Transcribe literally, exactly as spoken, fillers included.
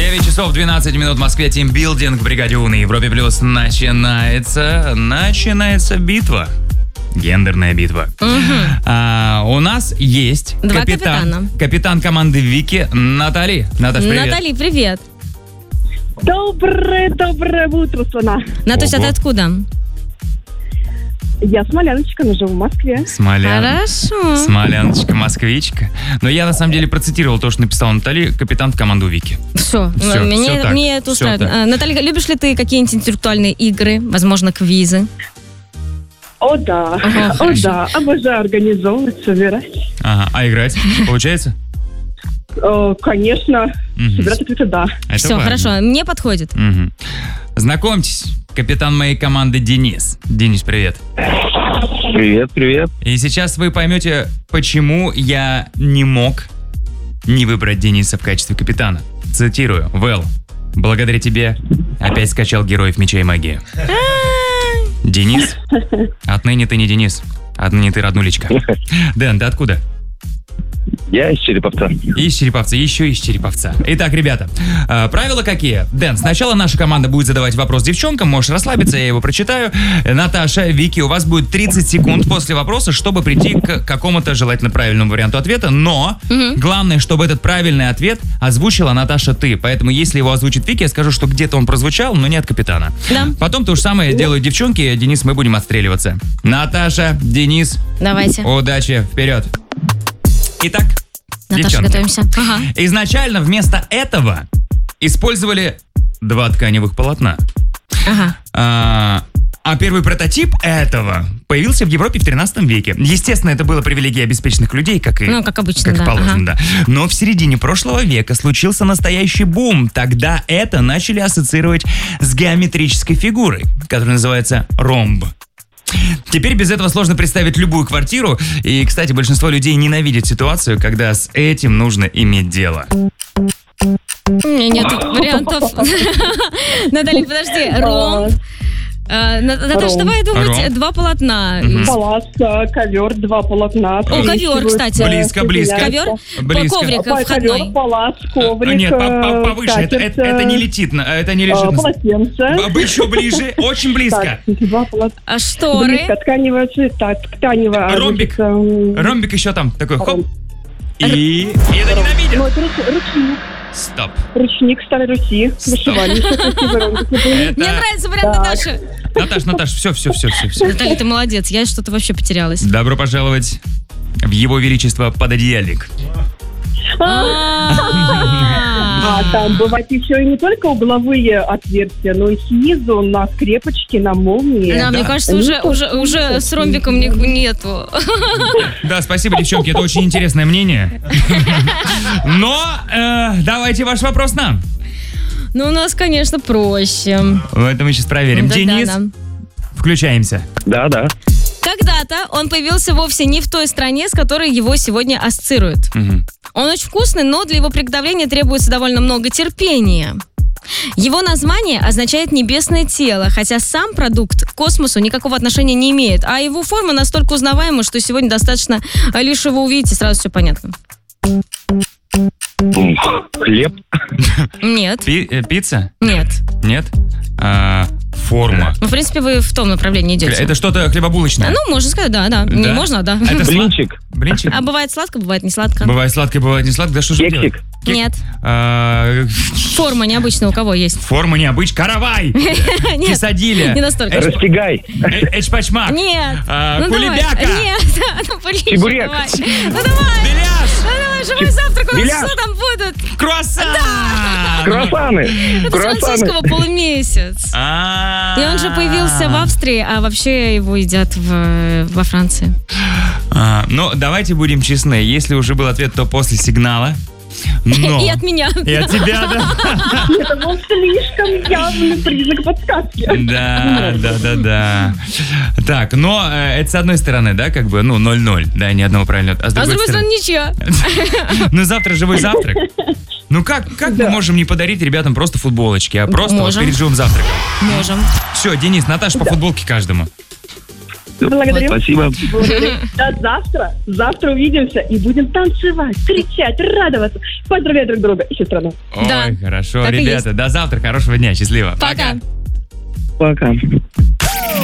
девять часов двенадцать минут в Москве. Тимбилдинг в бригаде У на Европе Плюс начинается. Начинается битва. Гендерная битва. Угу. А, у нас есть Два капитан, капитана. капитан команды Вики Натали. Наташ, привет. Натали, привет. Доброе, доброе утро, страна. Наташа, Ого. ты откуда? Я смоляночка, но живу в Москве. Смолян. Хорошо. Смоляночка, москвичка. Но я на самом деле процитировал то, что написала Натали, капитан в команду Вики. Все, Всё, мне, всё так, мне это всё устраивает. так. А, Наталья, любишь ли ты какие-нибудь интеллектуальные игры, возможно, квизы? О, да. Ага, О, хорошо. да. Обожаю организовывать, собирать. Ага, а играть получается? О, конечно. Мгм. Собирать это да. Это Все, важно. хорошо, мне подходит. Мгм. Знакомьтесь, капитан моей команды Денис. Денис, привет. Привет, привет. И сейчас вы поймете, почему я не мог не выбрать Дениса в качестве капитана. Цитирую. Вэл, благодаря тебе опять скачал героев меча и магии. Денис, отныне ты не Денис. Отныне ты роднулечка. Дэн, ты откуда? Я из Череповца. Из Череповца, еще из Череповца. Итак, ребята, э, правила какие? Дэн, сначала наша команда будет задавать вопрос девчонкам, можешь расслабиться, я его прочитаю. Э, Наташа, Вики, у вас будет тридцать секунд после вопроса, чтобы прийти к какому-то желательно правильному варианту ответа, но главное, чтобы этот правильный ответ озвучила Наташа ты. Поэтому, если его озвучит Вики, я скажу, что где-то он прозвучал, но не от капитана. Да. Потом то же самое делают девчонки, Денис, мы будем отстреливаться. Наташа, Денис, Давайте. удачи, вперед. Итак, Наташа, девчонки. готовимся. Ага. Изначально вместо этого использовали два тканевых полотна. Ага. А, а первый прототип этого появился в Европе в тринадцатом веке. Естественно, это было привилегией обеспеченных людей, как и, Ну, как обычно, как и да. положено, да. Но в середине прошлого века случился настоящий бум. Тогда это начали ассоциировать с геометрической фигурой, которая называется ромб. Теперь без этого сложно представить любую квартиру. И, кстати, большинство людей ненавидят ситуацию, когда с этим нужно иметь дело. У меня нет вариантов. Наталья, подожди. Ромб. А, На- Наташа, Ром. давай думать, Ром. два полотна. Мгм. Палас, э, ковер, два полотна. О, ковер, кстати. Близко, близко. Ковер, Близко. коврик Ковер, входной. палас, коврик. Нет, по- по- э, повыше. Это, скатерть, это- это не э, летит, на- это не э, лежит. на- Полотенце. Б- Еще ближе, очень близко. Так, два полотна. А шторы? Близко, тканевая цвета, тканевая. Ромбик. значит, эм, Ромбик еще там такой, хоп. Ром. И, и это Ну, ненавидят. это руч- ручник. Стоп. Ручник Старой Руси. Вышивали. Всё красивый ромбик. Это... Мне нравится вариант Так. Наташи. Наташ, Наташ, все, все, все, все, все. Наталья, ты молодец, я что-то вообще потерялась. Добро пожаловать в его величество пододеяльник. А там бывают еще и не только угловые отверстия, но и снизу на скрепочке, на молнии. Да, мне кажется, уже, уже, уже с ромбиком них нету. Да, спасибо, девчонки, это очень интересное мнение. Но э, давайте ваш вопрос нам. Ну, у нас, конечно, проще. Это мы сейчас проверим. Да-да-да. Денис, включаемся. Да, да. Когда-то он появился вовсе не в той стране, с которой его сегодня ассоциируют. Мгм. Он очень вкусный, но для его приготовления требуется довольно много терпения. Его название означает «небесное тело», хотя сам продукт к космосу никакого отношения не имеет, а его форма настолько узнаваема, что сегодня достаточно лишь его увидеть, и сразу все понятно. М, Хлеб. Нет, Пи- э, пицца? нет. Нет? А, форма. Ну, в принципе, вы в том направлении идете. Это что-то хлебобулочное? Ну, можно сказать, да, да. Не Да? можно, да. Это сла- Блинчик. Блинчик? А бывает сладко, бывает не сладко. Бывает сладкое, бывает не сладкое. Да что же вы делаете? Кексик. Кек- Нет. А, Форма необычная у кого есть. Форма необычная. Каравай! Нет, Кисадилия! не настолько. Эч- Растягай. э- Эчпачмак! Нет. А, Ну, давай. кулебяка! Нет, ну, блин, Чебурек. давай. Ну, давай. Беляш! Ну, давай, живой завтрак у нас Беляш. что там будут? Круассан! Круассаны. Это с Круассаны. французского полумесяц. А. И он же появился в Австрии, а вообще его едят в, во Франции. А, Ну, давайте будем честны. Если уже был ответ, то после сигнала. Но... И от меня. И от тебя, да? Это был слишком явный признак подсказки. Да, да, да, да. Так, но э, это с одной стороны, да, как бы, ну, ноль-ноль, да, ни одного правильного. А с А с другой другой стороны, ничья. ну, завтра живой завтрак. Ну, как, как мы можем не подарить ребятам просто футболочки, а просто вот Можем. перед живым завтраком? Можем. Все, Денис, Наташа по футболке каждому. Благодарю. Спасибо. Благодарю. До завтра. Завтра увидимся и будем танцевать, кричать, радоваться, поздравлять друг друга и сестру. Ой, Да. хорошо, Так и ребята. До завтра, хорошего дня, счастливо. Пока. Пока.